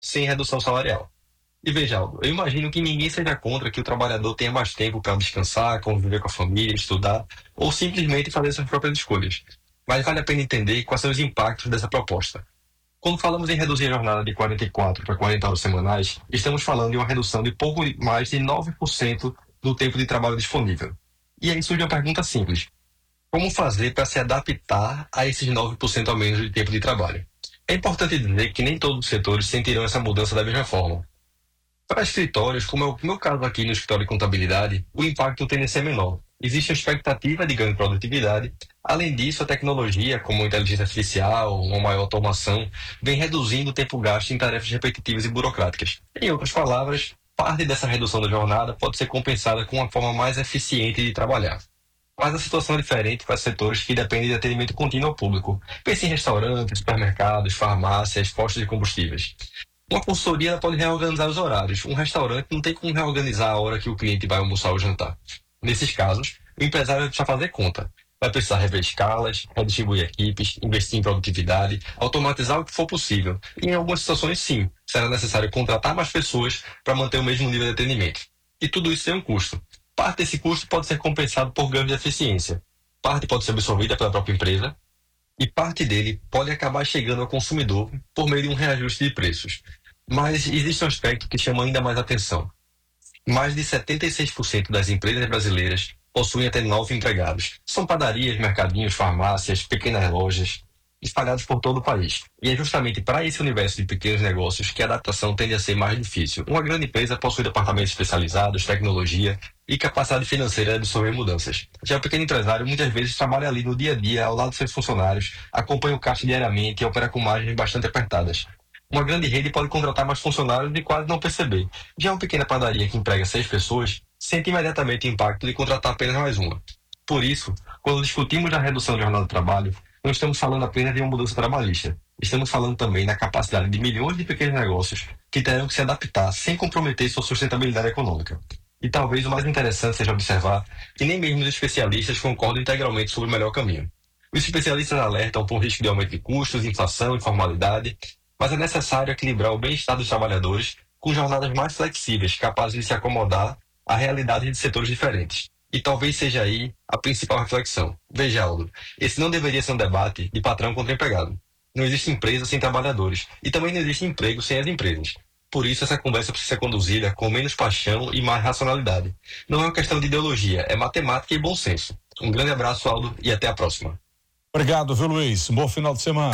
sem redução salarial. E veja, Aldo, eu imagino que ninguém seja contra que o trabalhador tenha mais tempo para descansar, conviver com a família, estudar, ou simplesmente fazer suas próprias escolhas. Mas vale a pena entender quais são os impactos dessa proposta. Quando falamos em reduzir a jornada de 44 para 40 horas semanais, estamos falando de uma redução de pouco mais de 9% do tempo de trabalho disponível. E aí surge uma pergunta simples. Como fazer para se adaptar a esses 9% a menos de tempo de trabalho? É importante dizer que nem todos os setores sentirão essa mudança da mesma forma. Para escritórios, como é o meu caso aqui no escritório de contabilidade, o impacto tende a ser menor. Existe a expectativa de ganho de produtividade. Além disso, a tecnologia, como a inteligência artificial, uma maior automação, vem reduzindo o tempo gasto em tarefas repetitivas e burocráticas. Em outras palavras, parte dessa redução da jornada pode ser compensada com uma forma mais eficiente de trabalhar. Mas a situação é diferente para setores que dependem de atendimento contínuo ao público. Pense em restaurantes, supermercados, farmácias, postos de combustíveis. Uma consultoria pode reorganizar os horários. Um restaurante não tem como reorganizar a hora que o cliente vai almoçar ou jantar. Nesses casos, o empresário vai precisar fazer conta. Vai precisar rever escalas, redistribuir equipes, investir em produtividade, automatizar o que for possível. E em algumas situações, sim, será necessário contratar mais pessoas para manter o mesmo nível de atendimento. E tudo isso tem um custo. Parte desse custo pode ser compensado por ganhos de eficiência. Parte pode ser absorvida pela própria empresa. E parte dele pode acabar chegando ao consumidor por meio de um reajuste de preços. Mas existe um aspecto que chama ainda mais atenção. Mais de 76% das empresas brasileiras possuem até 9 empregados. São padarias, mercadinhos, farmácias, pequenas lojas, espalhados por todo o país. E é justamente para esse universo de pequenos negócios que a adaptação tende a ser mais difícil. Uma grande empresa possui departamentos especializados, tecnologia e capacidade financeira de absorver mudanças. Já o pequeno empresário muitas vezes trabalha ali no dia a dia, ao lado de seus funcionários, acompanha o caixa diariamente e opera com margens bastante apertadas. Uma grande rede pode contratar mais funcionários e quase não perceber. Já uma pequena padaria que emprega 6 pessoas sente imediatamente o impacto de contratar apenas mais uma. Por isso, quando discutimos a redução de jornada de trabalho, não estamos falando apenas de uma mudança trabalhista. Estamos falando também da capacidade de milhões de pequenos negócios que terão que se adaptar sem comprometer sua sustentabilidade econômica. E talvez o mais interessante seja observar que nem mesmo os especialistas concordam integralmente sobre o melhor caminho. Os especialistas alertam por risco de aumento de custos, inflação, informalidade, mas é necessário equilibrar o bem-estar dos trabalhadores com jornadas mais flexíveis, capazes de se acomodar à realidade de setores diferentes. E talvez seja aí a principal reflexão. Veja, Aldo, esse não deveria ser um debate de patrão contra empregado. Não existe empresa sem trabalhadores e também não existe emprego sem as empresas. Por isso essa conversa precisa ser conduzida com menos paixão e mais racionalidade. Não é uma questão de ideologia, é matemática e bom senso. Um grande abraço, Aldo, e até a próxima. Obrigado, viu, Luiz? Bom final de semana.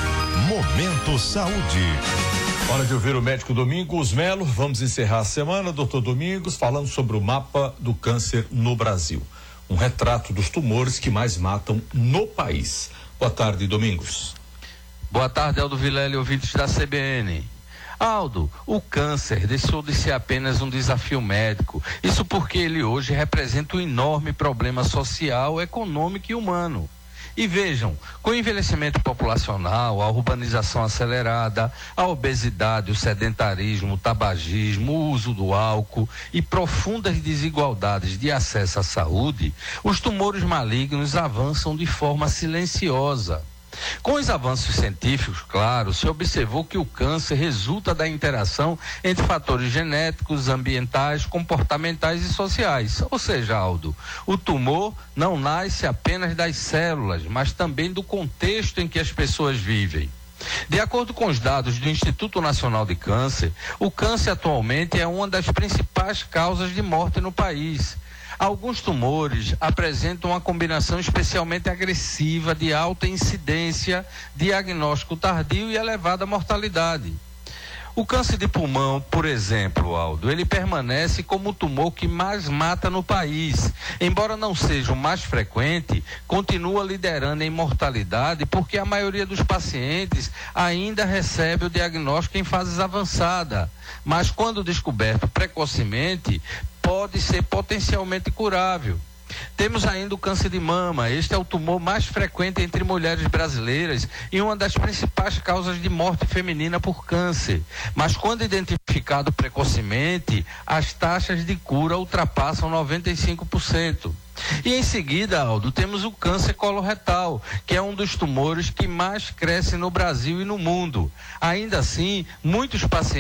Momento Saúde. Hora de ouvir o médico Domingos Melo. Vamos encerrar a semana, doutor Domingos, falando sobre o mapa do câncer no Brasil. Um retrato dos tumores que mais matam no país. Boa tarde, Domingos. Boa tarde, Aldo Vilela e ouvintes da CBN. Aldo, o câncer deixou de ser apenas um desafio médico. Isso porque ele hoje representa um enorme problema social, econômico e humano. E vejam, com o envelhecimento populacional, a urbanização acelerada, a obesidade, o sedentarismo, o tabagismo, o uso do álcool e profundas desigualdades de acesso à saúde, os tumores malignos avançam de forma silenciosa. Com os avanços científicos, claro, se observou que o câncer resulta da interação entre fatores genéticos, ambientais, comportamentais e sociais. Ou seja, Aldo, o tumor não nasce apenas das células, mas também do contexto em que as pessoas vivem. De acordo com os dados do Instituto Nacional de Câncer, o câncer atualmente é uma das principais causas de morte no país. Alguns tumores apresentam uma combinação especialmente agressiva de alta incidência, diagnóstico tardio e elevada mortalidade. O câncer de pulmão, por exemplo, Aldo, ele permanece como o tumor que mais mata no país. Embora não seja o mais frequente, continua liderando em mortalidade porque a maioria dos pacientes ainda recebe o diagnóstico em fases avançadas. Mas quando descoberto precocemente, pode ser potencialmente curável. Temos ainda o câncer de mama. Este é o tumor mais frequente entre mulheres brasileiras e uma das principais causas de morte feminina por câncer. Mas quando identificado precocemente, as taxas de cura ultrapassam 95%. E em seguida, Aldo, temos o câncer coloretal, que é um dos tumores que mais cresce no Brasil e no mundo. Ainda assim, muitos pacientes